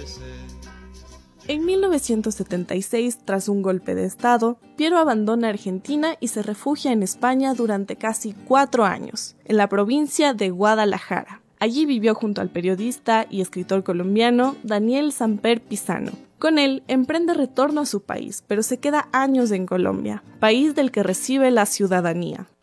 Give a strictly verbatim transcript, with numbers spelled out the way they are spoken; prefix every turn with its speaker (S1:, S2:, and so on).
S1: En mil novecientos setenta y seis, tras un golpe de estado, Piero abandona Argentina y se refugia en España durante casi cuatro años, en la provincia de Guadalajara. Allí vivió junto al periodista y escritor colombiano Daniel Samper Pizano. Con él emprende retorno a su país, pero se queda años en Colombia, país del que recibe la ciudadanía.